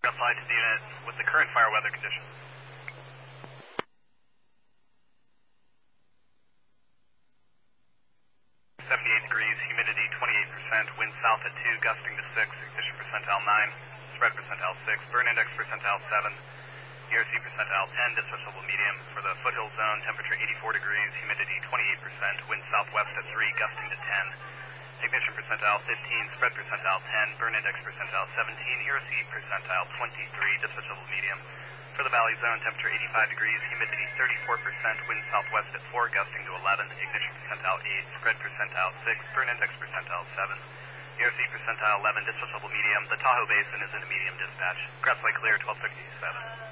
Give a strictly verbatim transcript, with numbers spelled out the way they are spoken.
Flight to the unit with the current fire weather conditions. seventy-eight degrees, humidity twenty-eight percent, wind south at two, gusting to six, ignition percentile nine, spread percentile six, burn index percentile seven, E R C percentile ten, dispatch level medium. For the foothill zone, temperature eighty-four degrees, humidity twenty-eight percent, wind southwest at three, gusting to ten, ignition percentile fifteen, spread percentile ten, burn index percentile seventeen, E R C percentile twenty-three, dispatch level medium. For the valley zone, temperature eighty-five degrees, humidity thirty-four percent, wind southwest at four, gusting to eleven, ignition percentile eight, spread percentile six, burn index percentile seven, E R C percentile eleven, dispatch level medium. The Tahoe Basin is in a medium dispatch. Crest Lake clear, twelve sixty-seven.